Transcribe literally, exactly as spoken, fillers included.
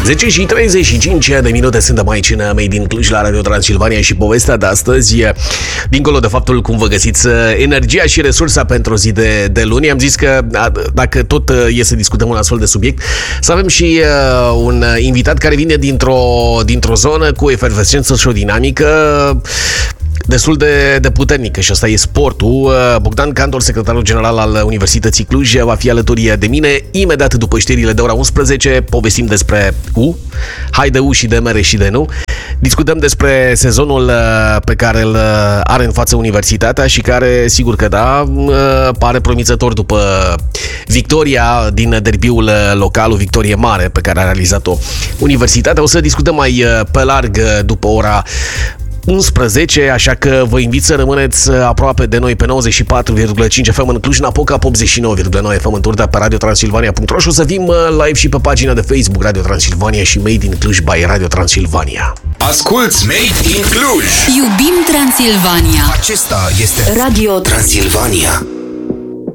zece și treizeci și cinci de minute suntem aici în Made in Cluj la Radio Transilvania și povestea de astăzi, dincolo de faptul cum vă găsiți energia și resursa pentru zi de, de luni, am zis că dacă tot e să discutăm un astfel de subiect, să avem și un invitat care vine dintr-o, dintr-o zonă cu efervescență și o dinamică destul de, de puternică și asta e sportul. Bogdan Cantor, secretarul general al Universității Cluj, va fi alături de mine imediat după știrile de ora unsprezece. Povestim despre U, hai de U și de mere și de nu. Discutăm despre sezonul pe care îl are în față Universitatea și care, sigur că da, pare promițător după victoria din derbiul local, o victorie mare pe care a realizat-o Universitatea. O să discutăm mai pe larg după ora unsprezece, așa că vă invit să rămâneți aproape de noi pe nouăzeci și patru virgulă cinci F M în Cluj-Napoca, pe optzeci și nouă virgulă nouă F M în Turda, pe radio transilvania punct ro și o să fim live și pe pagina de Facebook Radio Transilvania și Made in Cluj by Radio Transilvania. Asculți Made in Cluj! Iubim Transilvania! Acesta este Radio Transilvania.